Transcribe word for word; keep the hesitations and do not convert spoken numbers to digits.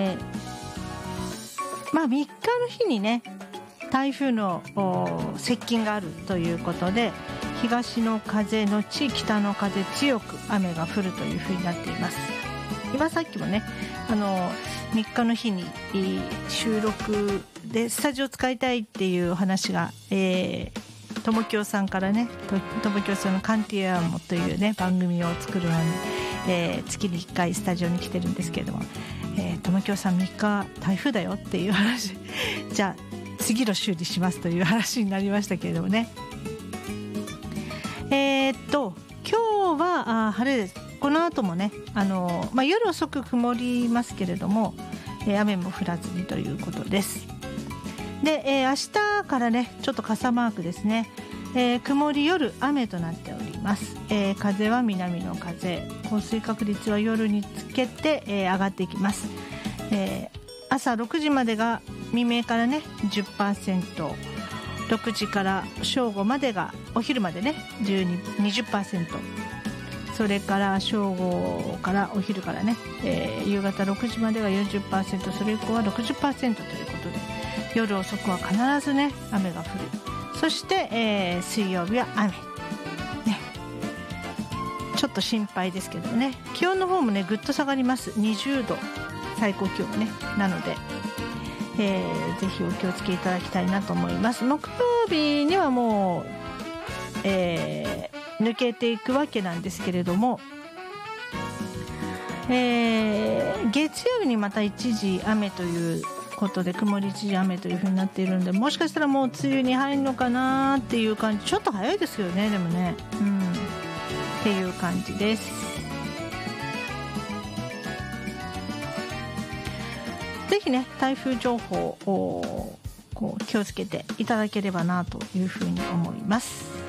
えー、まあみっかの日にね台風の接近があるということで、東の風のち北の風強く雨が降るというふうになっています。今さっきもねあのみっかの日に収録でスタジオ使いたいっていう話が、えー、ともきょうさんからね、ともきょうさんのカンティアモというね番組を作るのに、えー、月にいっかいスタジオに来てるんですけれども、えー、ともきょうさんみっか台風だよっていう話じゃあ次の週にしますという話になりましたけれどもね。えー、っと今日はあ晴れです。この後もねあの、まあ、夜遅く曇りますけれども、えー、雨も降らずにということです。で、えー、明日からねちょっと傘マークですね、えー、曇り夜雨となっております。えー、風は南の風、降水確率は夜につけて、えー、上がっていきます。えー、朝ろくじまでが未明からね じゅっパーセント、ろくじから正午までがお昼までねじゅうに、にじゅっパーセント、それから正午からお昼からね、えー、夕方ろくじまでが よんじゅっパーセント、それ以降は ろくじゅっパーセント ということで、夜遅くは必ずね雨が降る。そして、えー、水曜日は雨、ね、ちょっと心配ですけどね。気温の方もねぐっと下がります。にじゅうど最高気温ねなので、えー、ぜひお気をつけいただきたいなと思います。木曜日にはもう、えー、抜けていくわけなんですけれども、えー、月曜日にまた一時雨ということで、曇り一時雨という風になっているので、もしかしたらもう梅雨に入るのかなっていう感じ。ちょっと早いですよねでもね、うん、っていう感じです。ぜひね台風情報をこう気をつけていただければなというふうに思います。